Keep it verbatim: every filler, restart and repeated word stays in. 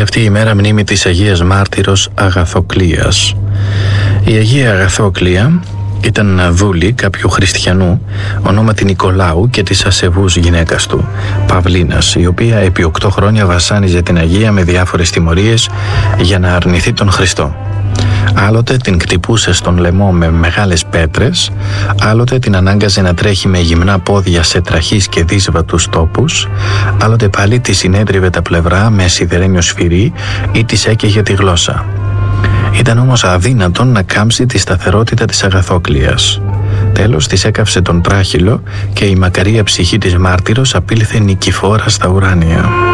Είναι αυτή η μέρα μνήμη της Αγίας Μάρτυρος Αγαθοκλίας. Η Αγία Αγαθόκλια ήταν δούλη κάποιου χριστιανού ονόματι Νικολάου και της ασεβούς γυναίκας του, Παυλίνας, η οποία επί οκτώ χρόνια βασάνιζε την Αγία με διάφορες τιμωρίες για να αρνηθεί τον Χριστό. Άλλοτε την κτυπούσε στον λαιμό με μεγάλες πέτρες, άλλοτε την ανάγκαζε να τρέχει με γυμνά πόδια σε τραχείς και δύσβατους τόπους, άλλοτε πάλι τη συνέδριβε τα πλευρά με σιδερένιο σφυρί ή της έκαιγε τη γλώσσα. Ήταν όμως αδύνατον να κάμψει τη σταθερότητα της Αγαθόκλειας. Τέλος της έκαυσε τον τράχυλο και η μακαρία ψυχή της μάρτυρος απήλθε νικηφόρα στα ουράνια.